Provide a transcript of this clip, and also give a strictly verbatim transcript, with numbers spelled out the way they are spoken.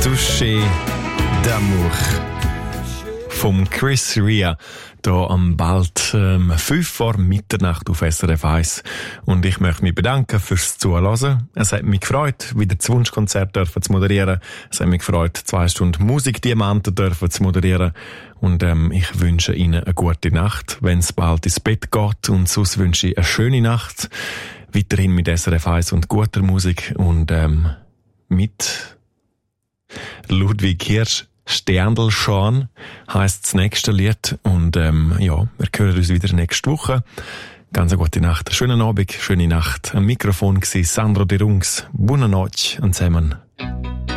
Touché d'amour vom Chris Rea hier am bald ähm, fünf vor Mitternacht auf S R F eins. Und ich möchte mich bedanken fürs Zuhören. Es hat mich gefreut, wieder das Wunschkonzert dürfen zu moderieren. Es hat mich gefreut, zwei Stunden Musikdiamanten dürfen zu moderieren. Und ähm, ich wünsche Ihnen eine gute Nacht, wenn es bald ins Bett geht. Und sonst wünsche ich eine schöne Nacht. Weiterhin mit S R F eins und guter Musik. Und ähm, mit Ludwig Hirsch, Sterndl Schan heisst das nächste Lied. Und ähm, ja, wir hören uns wieder nächste Woche. Ganz eine gute Nacht, schönen Abend, schöne Nacht. Am Mikrofon war Sandro De Rungs. Buona notte zusammen.